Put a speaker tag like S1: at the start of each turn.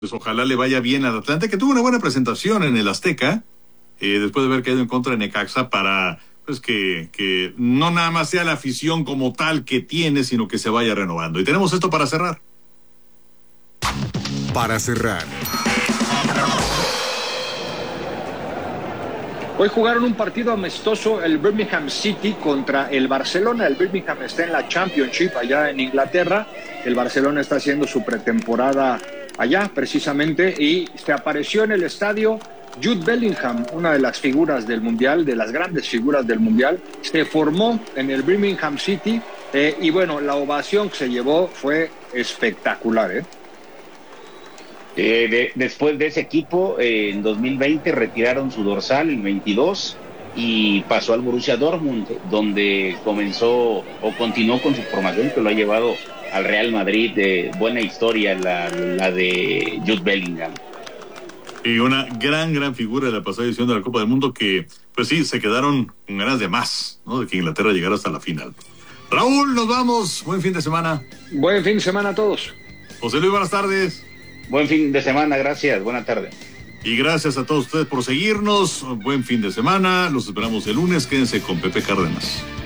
S1: Pues ojalá le vaya bien al Atlante, que tuvo una buena presentación en el Azteca, después de haber caído en contra de Necaxa, para pues que no nada más sea la afición como tal que tiene, sino que se vaya renovando. Y tenemos esto para cerrar.
S2: Para cerrar.
S3: Hoy jugaron un partido amistoso el Birmingham City contra el Barcelona. El Birmingham está en la Championship allá en Inglaterra. El Barcelona está haciendo su pretemporada allá precisamente y se apareció en el estadio Jude Bellingham, una de las figuras del Mundial, de las grandes figuras del Mundial. Se formó en el Birmingham City y bueno, la ovación que se llevó fue espectacular,
S4: Después de ese equipo, en 2020 retiraron su dorsal, el 22, y pasó al Borussia Dortmund, donde comenzó o continuó con su formación, que lo ha llevado al Real Madrid. De buena historia la de Jude Bellingham.
S1: Y una gran figura de la pasada edición de la Copa del Mundo que, pues sí, se quedaron con ganas de más, ¿no? De que Inglaterra llegara hasta la final. Raúl, nos vamos. Buen fin de semana.
S3: Buen fin de semana a todos.
S1: José Luis, buenas tardes.
S4: Buen fin de semana, gracias. Buena tarde.
S1: Y gracias a todos ustedes por seguirnos. Buen fin de semana. Los esperamos el lunes. Quédense con Pepe Cárdenas.